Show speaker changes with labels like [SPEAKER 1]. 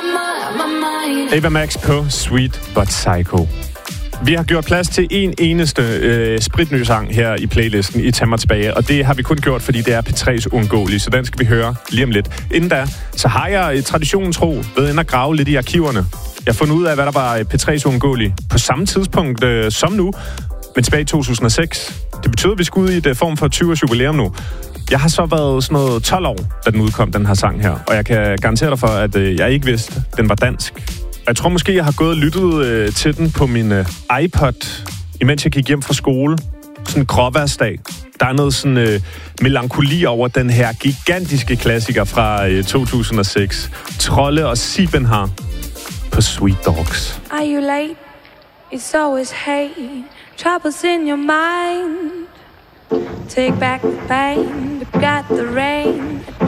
[SPEAKER 1] Ava Max på Sweet But Psycho. Vi har gjort plads til en eneste spritny sang her i playlisten i Tag mig tilbage, og det har vi kun gjort, fordi det er P3's Uundgåelige, så den skal vi høre lige om lidt. Inden da, så har jeg traditionen tro været inde at grave lidt i arkiverne. Jeg har fundet ud af, hvad der var P3's Uundgåelige på samme tidspunkt som nu, men tilbage i 2006. Det betyder, at vi skal ud i et form for 20-års jubilæum nu. Jeg har så været sådan noget 12 år, da den udkom, den her sang her, og jeg kan garantere dig for, at jeg ikke vidste, at den var dansk. Jeg tror måske, jeg har gået og lyttet til den på min iPod, imens jeg gik hjem fra skole. Sådan en gråværsdag. Der er noget sådan melankoli over den her gigantiske klassiker fra 2006. Trolle og Siebenhaar på Sweet Dogs.
[SPEAKER 2] Are you late? It's always hate. Troubles in your mind. Take back the pain, but got the rain.